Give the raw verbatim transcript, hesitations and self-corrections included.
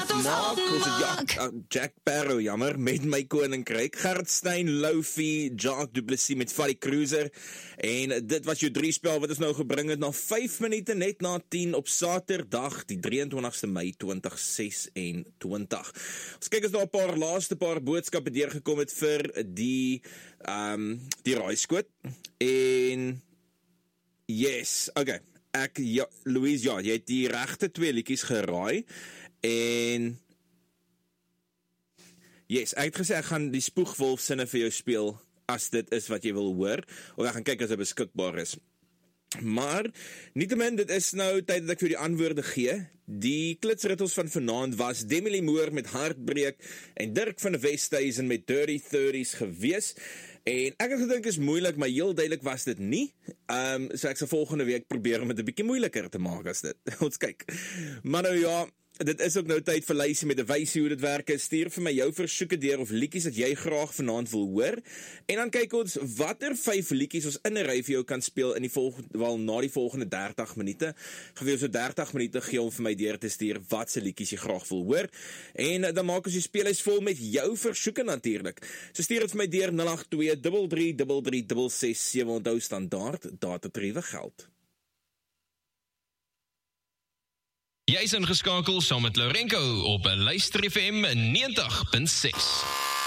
dit maak, ons het Jack, Jack Barrow, jammer, met My Koninkryk, Gerrit Stein, Loufie, Jacques Du Plessis met Valley Cruiser, en dit was jou drie spel wat ons nou gebring het, na vyf minute net na tien op Saterdag, die drieëntwintigste Mei twintig sesentwintig. Ons kyk as daar 'n paar laaste paar boodskappe deurgekom het vir die, um, die raaiskoot, en, yes, okay, ek, ja, Louise, ja, jy het die regte twee liedjies geraai, en, yes, ek het gesê, ek gaan die Spoegwolf sinne vir jou speel, as dit is wat jy wil hoor, of ek gaan kyk as dit beskikbaar is. Maar, nietemin, dit is nou tyd dat ek vir die antwoorde gee. Die klitsrittels van vanaand was Demi Lee Moore met Hartbreek en Dirk van der Westhuizen met Dirty thirties gewees. En ek het gedink is moeilik, maar heel duidelik was dit nie. Um, so ek sal volgende week probeer om het 'n bietjie moeiliker te maak as dit. Ons kyk. Maar nou ja, dit is ook nou tyd vir Lysie met 'n wysie hoe dit werk. Stuur vir my jou versoeke deur of liedjies wat jy graag vanaand wil hoor. En dan kyk ons watter vyf liedjies ons in 'n ry vir jou kan speel in die volgende wel na die volgende dertig minute. Gewees so dertig minute gee om vir my deur te stuur wat se liedjies jy graag wil hoor. En dan maak ons die speellys vol met jou versoeke natuurlik. So stuur dit vir my deur nul agt twee drie drie drie drie ses ses sewe. Onthou standaard datatariewe geld. Jy is ingeskakel saam met Lourenco op Luister F M ninety punt six.